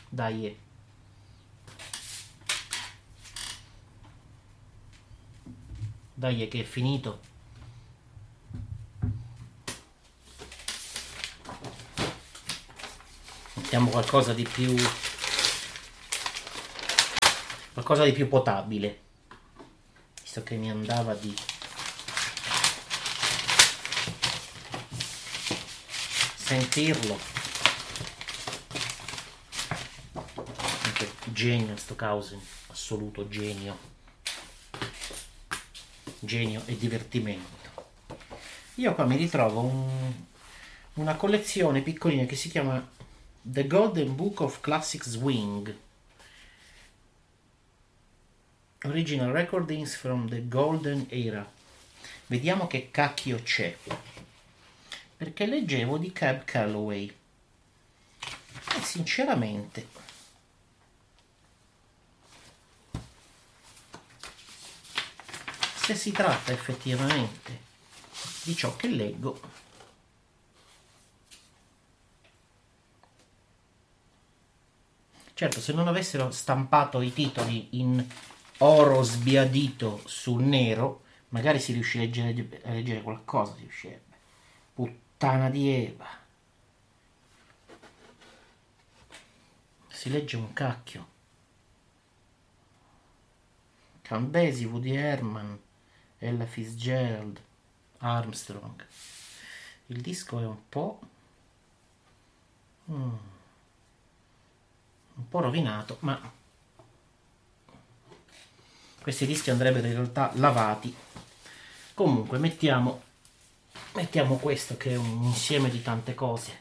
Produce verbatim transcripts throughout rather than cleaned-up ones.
Dai. Dai che è finito. Mettiamo qualcosa di più qualcosa di più potabile, visto che mi andava di sentirlo. Anche genio sto Cousin, assoluto genio, genio e divertimento. Io qua mi ritrovo un, una collezione piccolina che si chiama The Golden Book of Classic Swing, Original Recordings from the Golden Era. Vediamo che cacchio c'è, perché leggevo di Cab Calloway e sinceramente se si tratta effettivamente di ciò che leggo, certo, se non avessero stampato i titoli in oro sbiadito sul nero, magari si riuscirebbe a leggere, a leggere qualcosa, si riuscirebbe. Puttana di Eva, si legge un cacchio. Count Basie, Woody Herman, Ella Fitzgerald, Armstrong. Il disco è un po' mm, un po' rovinato, ma questi dischi andrebbero in realtà lavati. Comunque mettiamo mettiamo questo che è un insieme di tante cose,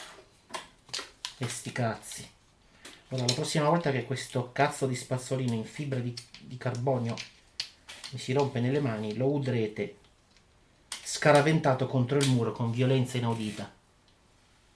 e sti cazzi. Ora la prossima volta che questo cazzo di spazzolino in fibra di, di carbonio mi si rompe nelle mani, lo udrete scaraventato contro il muro con violenza inaudita.